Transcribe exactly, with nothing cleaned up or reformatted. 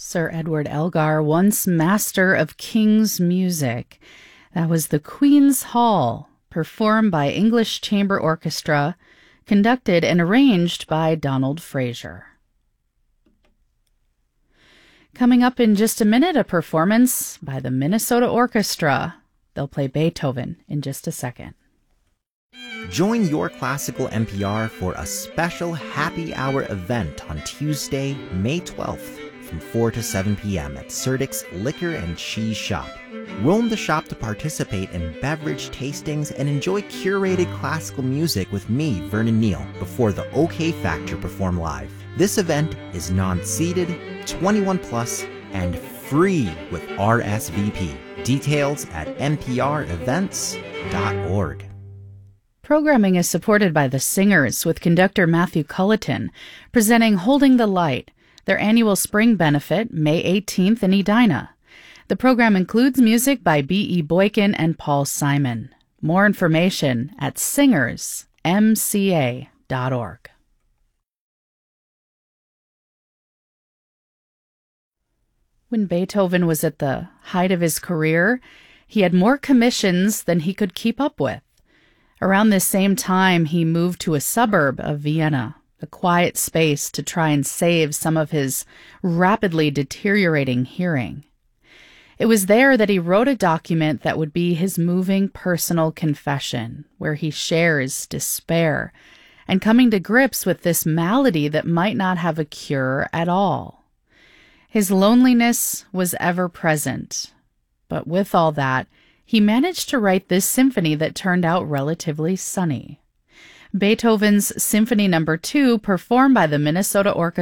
Sir Edward Elgar, once master of King's music. That was the Queen's Hall, performed by English Chamber Orchestra, conducted and arranged by Donald Fraser. Coming up in just a minute, a performance by the Minnesota Orchestra. They'll play Beethoven in just a second. Join Your Classical N P R for a special happy hour event on Tuesday, May twelfth from four to seven p.m. at Surtick's Liquor and Cheese Shop. Roam the shop to participate in beverage tastings and enjoy curated classical music with me, Vernon Neal, before the OK Factor perform live. This event is non-seated, twenty-one plus, and free with R S V P. Details at n p r events dot org. Programming is supported by The Singers with conductor Matthew Culleton, presenting Holding the Light, their annual spring benefit, May eighteenth in Edina. The program includes music by B E. Boykin and Paul Simon. More information at singers m c a dot org. When Beethoven was at the height of his career, he had more commissions than he could keep up with. Around this same time, he moved to a suburb of Vienna, a quiet space to try and save some of his rapidly deteriorating hearing. It was there that he wrote a document that would be his moving personal confession, where he shares despair and coming to grips with this malady that might not have a cure at all. His loneliness was ever present, but with all that, he managed to write this symphony that turned out relatively sunny. Beethoven's Symphony Number Two, performed by the Minnesota Orchestra,